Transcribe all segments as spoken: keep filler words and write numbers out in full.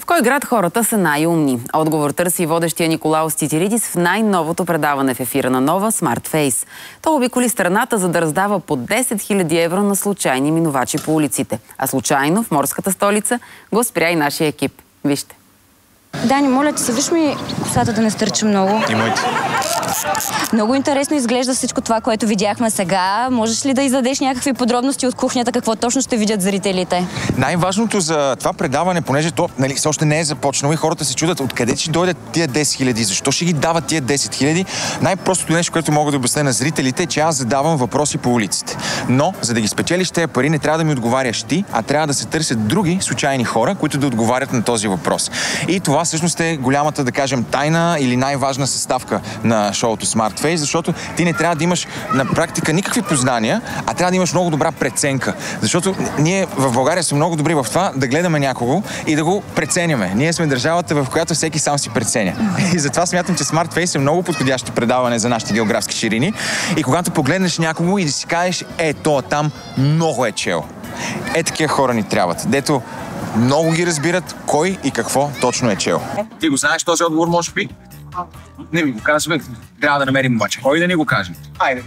кой град хората са най-умни? Отговор търси водещия Николаус Титиридис в най-новото предаване в ефира на Нова Smart Face. Той обиколи страната, за да раздава по десет хиляди евро на случайни минувачи по улиците. А случайно в морската столица го спря и нашия екип. Вижте. Дани, моля ти се, виж ми косата да не стърчи много. И моите. Много интересно изглежда всичко това, което видяхме сега. Можеш ли да издадеш някакви подробности от кухнята, какво точно ще видят зрителите? Най-важното за това предаване, понеже то нали, още не е започнало и хората се чудят откъде ще дойдат тия десет хиляди, защо ще ги дават тия десет хиляди. Най-простото нещо, което мога да обясня на зрителите, е, че аз задавам въпроси по улиците. Но, за да ги спечелиш тези пари, не трябва да ми отговаряш ти, а трябва да се търсят други случайни хора, които да отговарят на този въпрос. И това всъщност е голямата, да кажем, тайна или най-важна съставка на шоуто Smart Face, защото ти не трябва да имаш на практика никакви познания, а трябва да имаш много добра преценка. Защото ние в България сме много добри в това да гледаме някого и да го преценяме. Ние сме държавата, в която всеки сам си преценя. И затова смятам, че Smart Face е много подходящо предаване за нашите географски ширини. И когато погледнеш някого и да си кажеш, е, то там много е чел. Е, такива хора ни трябват. Дето много ги разбират кой и какво точно е чел. Ти го знаеш този отговор, може би? Не ми го казваме. Трябва да намерим обаче. Кой да ни го каже? Айде,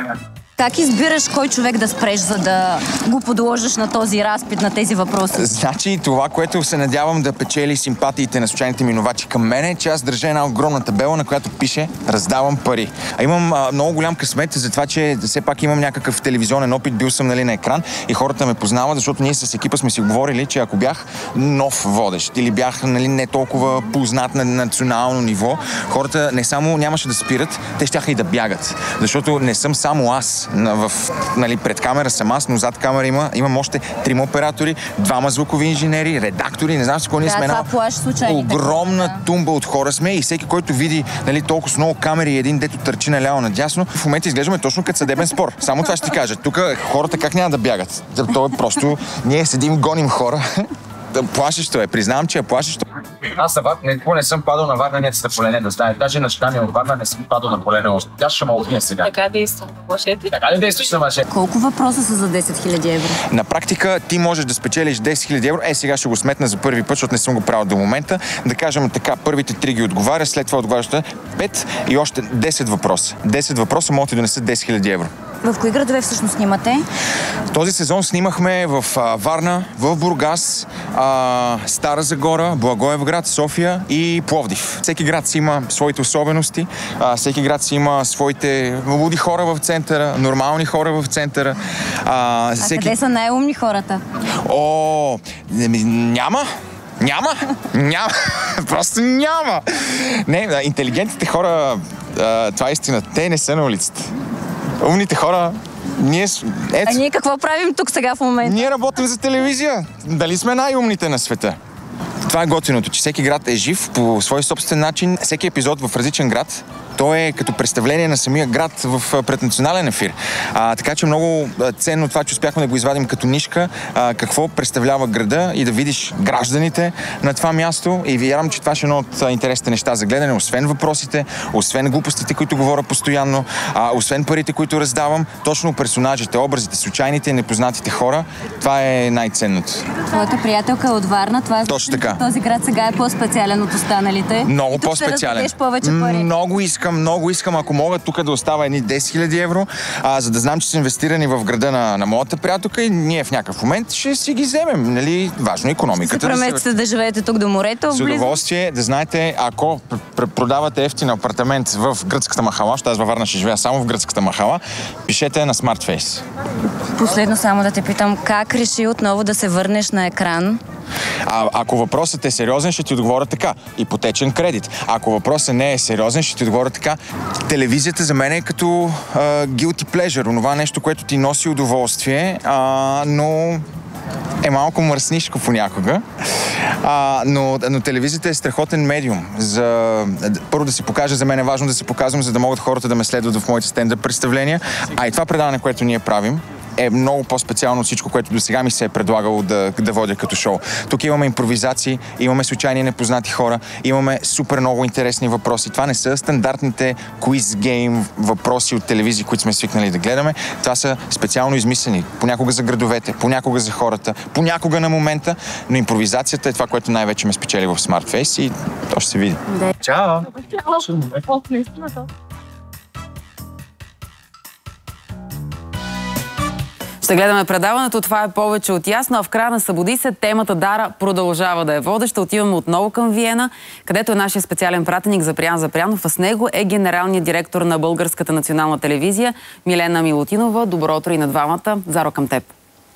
Как избираш кой човек да спреш, за да го подложиш на този разпит, на тези въпроси? Значи това, което се надявам да печели симпатиите на случайните минувачи към мен е, че аз държа една огромна табела, на която пише "Раздавам пари". А имам а, много голям късмет за това, че все пак имам някакъв телевизионен опит, бил съм нали, на екран и хората ме познават, защото ние с екипа сме си говорили, че ако бях нов водещ или бях нали, не толкова познат на национално ниво, хората не само нямаше да спират, те щяха и да бягат. Защото не съм само аз. В, нали, пред камера съм аз, но зад камера има, имам още трима оператори, двама звукови инженери, редактори, не знам с кой ние да, сме една огромна да. тумба от хора сме и всеки, който види нали, толкова много камери и един дето търчи наляво надясно, в момента изглеждаме точно като съдебен спор. Само това ще ти кажа. Тук хората как няма да бягат? То е просто, ние седим, гоним хора. Плашещо е. Признавам, че е плашещо. Аз не, не съм падал на Варна, не са полене да стане. Даже на щания от Варна не съм падал на полене още. Тя ще ме отвия сега. Така действам на мъжете. Така ли действаш на мъжете? Колко въпроса са за десет хиляди евро? На практика ти можеш да спечелиш десет хиляди евро. Е, сега ще го сметна за първи път, защото не съм го правил до момента. Да кажем така, първите три ги отговаря, след това отговаряш пет и още десет въпроса. десет въпроса могат да донесат десет хиляди евро. В кои градове всъщност снимате? Този сезон снимахме в а, Варна, в Бургас, а, Стара Загора, Благоевград, София и Пловдив. Всеки град си има своите особености, а, всеки град си има своите луди хора в центъра, нормални хора в центъра. А, а всеки... къде са най-умни хората? О, няма. Няма? Няма. Просто няма. Не, интелигентните хора, а, това е истина, те не са на улицата. Умните хора, ние... Ето, а ние какво правим тук сега в момента? Ние работим за телевизия. Дали сме най-умните на света? Това е готиното, че всеки град е жив по свой собствен начин. Всеки епизод в различен град, то е като представление на самия град в преднационален ефир. А, така че много ценно това, че успяхме да го извадим като нишка, а, какво представлява града и да видиш гражданите на това място. И вярвам, че това ще е едно от интересните неща за гледане, освен въпросите, освен глупостите, които говоря постоянно, а, освен парите, които раздавам, точно персонажите, образите, случайните и непознатите хора. Това е най-ценното. Твоята приятелка е от Варна. Това е точно така. Този град сега е по-специален от останалите. Много по-специален. Много искам, много искам, ако мога тук да остава едни десет хиляди евро, а, за да знам, че са инвестирани в града на, на моята приятелка и ние в някакъв момент ще си ги вземем. Нали? Важно е икономиката. Се преместите да, да живеете тук до морето. С удоволствие да знаете, ако продавате ефтин апартамент в гръцката махала, защото аз във Варна ще живея само в гръцката махала, пишете на Smart Face. Последно само да те питам, как реши отново да се върнеш на екран? А, ако въпросът е сериозен, ще ти отговоря така. Ипотечен кредит. Ако въпросът не е сериозен, ще ти отговоря така. Телевизията за мен е като uh, guilty pleasure. Онова нещо, което ти носи удоволствие, uh, но е малко мръснишко понякога. А, но, но телевизията е страхотен медиум. За, първо да си покажа, за мен е важно да се показвам, за да могат хората да ме следват в моите стендъп представления. А и това предаване, което ние правим, е много по-специално от всичко, което до сега ми се е предлагало да, да водя като шоу. Тук имаме импровизации, имаме случайни непознати хора, имаме супер много интересни въпроси. Това не са стандартните квиз гейм въпроси от телевизии, които сме свикнали да гледаме. Това са специално измислени. Понякога за градовете, понякога за хората, понякога на момента, но импровизацията е това, което най-вече ме спечели в Smart Face и то ще се види. Чао! Ще гледаме предаването, това е повече от ясно, а в края на Събуди се темата Дара продължава да е водеща. Отиваме отново към Виена, където е нашия специален пратеник Запрян Запрянов, а с него е генералният директор на Българската национална телевизия Милена Милутинова. Добро утро и на двамата. Заро, към теб.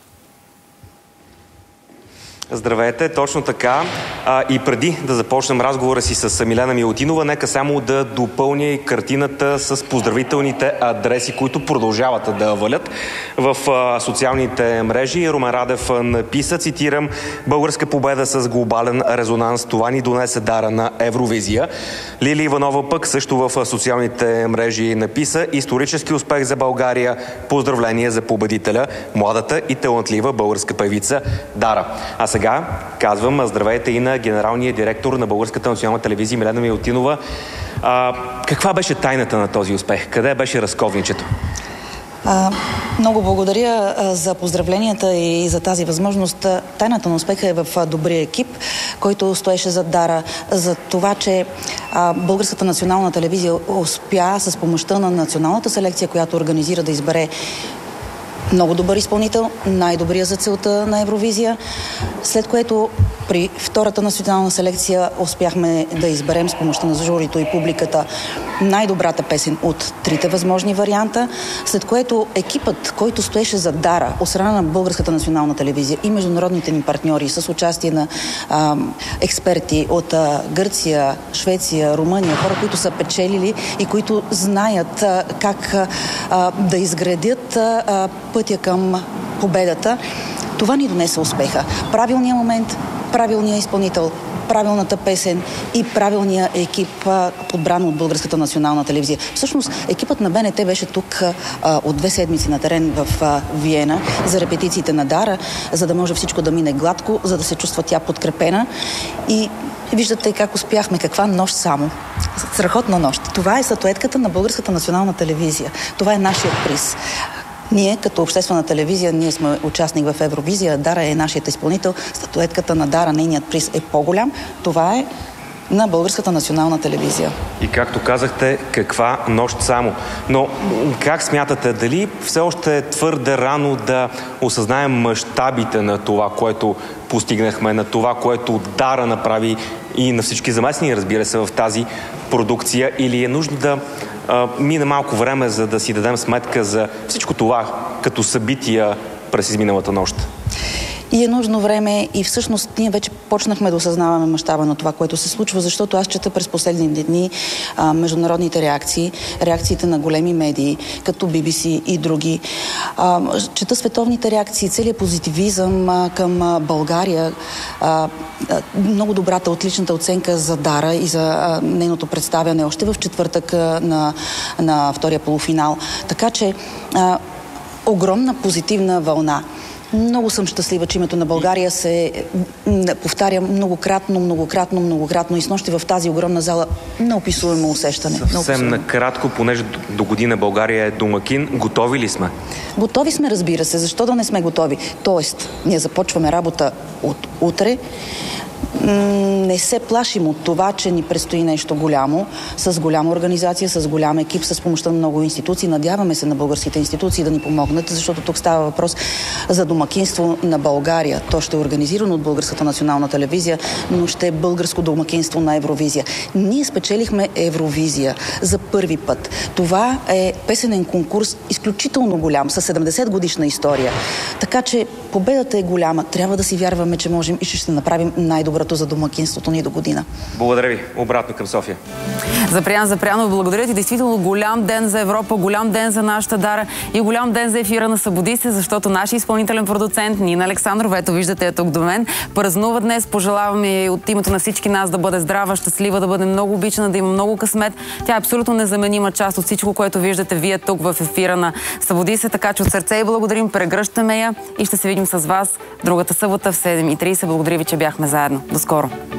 Здравейте, точно така. А, и преди да започнем разговора си с Милена Милутинова, нека само да допълня и картината с поздравителните адреси, които продължават да валят в а, социалните мрежи. Румен Радев написа, цитирам: "Българска победа с глобален резонанс. Това ни донесе Дара на Евровизия." Лили Иванова пък също в социалните мрежи написа: "Исторически успех за България. Поздравления за победителя, младата и талантлива българска певица Дара." А сега казвам здравейте и на генералния директор на Българската национална телевизия Милена Милутинова. А, каква беше тайната на този успех? Къде беше разковничето? А, много благодаря а, за поздравленията и за тази възможност. Тайната на успеха е в добрия екип, който стоеше зад Дара, за това, че а, Българската национална телевизия успя с помощта на националната селекция, която организира, да избере много добър изпълнител, най-добрия за целта на Евровизия, след което при втората национална селекция успяхме да изберем с помощта на журито и публиката най-добрата песен от трите възможни варианта, след което екипът, който стоеше зад Дара от страна на Българската национална телевизия и международните ни партньори с участие на а, експерти от а, Гърция, Швеция, Румъния, хора, които са печелили и които знаят а, как а, да изградят а, пътя към победата, това ни донесе успеха. Правилният момент, правилният изпълнител, правилната песен и правилния екип, подбран от Българската национална телевизия. Всъщност, екипът на БНТ беше тук а, от две седмици на терен в а, Виена за репетициите на Дара, за да може всичко да мине гладко, за да се чувства тя подкрепена. И виждате как успяхме. Каква нощ само. Страхотна нощ. Това е статуетката на Българската национална телевизия. Това е нашият приз. Ние, като обществена телевизия, ние сме участник в Евровизия, Дара е нашият изпълнител, статуетката на Дара, нейният приз е по-голям. Това е на Българската национална телевизия. И както казахте, каква нощ само. Но как смятате, дали все още е твърде рано да осъзнаем мащабите на това, което постигнахме, на това, което Дара направи и на всички замесени, разбира се, в тази продукция, или е нужно да а, мине малко време, за да си дадем сметка за всичко това като събития през изминалата нощ? И е нужно време и всъщност ние вече почнахме да осъзнаваме мащаба на това, което се случва, защото аз чета през последните дни а, международните реакции, реакциите на големи медии, като Би Би Си и други. А, чета световните реакции, целият позитивизъм а, към а, България, а, а, много добрата, отличната оценка за Дара и за а, нейното представяне още в четвъртък а, на, на втория полуфинал. Така че а, огромна позитивна вълна. Много съм щастлива, че името на България се повтаря многократно, многократно, многократно и снощи в тази огромна зала неописуемо усещане. Съвсем накратко, понеже до година България е домакин, готови ли сме? Готови сме, разбира се. Защо да не сме готови? Тоест, ние започваме работа от утре. Не се плашим от това, че ни предстои нещо голямо, с голяма организация, с голям екип, с помощта на много институции. Надяваме се на българските институции да ни помогнат, защото тук става въпрос за домакинство на България. То ще е организирано от Българската национална телевизия, но ще е българско домакинство на Евровизия. Ние спечелихме Евровизия за първи път. Това е песенен конкурс изключително голям, със седемдесет годишна история. Така че Победата е голяма. Трябва да си вярваме, че можем и ще, ще направим най-доброто за домакинството ни до година. Благодаря ви. Обратно към София. Запрян Запрянов, благодаря ти. Действително голям ден за Европа, голям ден за нашата Дара и голям ден за ефира на Събуди се, защото нашия изпълнителен продуцент Нина Александрова, ето виждате е тук до мен, празнува днес. Пожелаваме от името на всички нас да бъде здрава, щастлива, да бъде много обичана, да има много късмет. Тя е абсолютно незаменима част от всичко, което виждате вие тук в ефира на Събуди се, така че от сърце и благодарим, прегръщаме я и ще се видим с вас другата събота в седем и трийсет. Благодаря ви, че бяхме заедно. До скоро!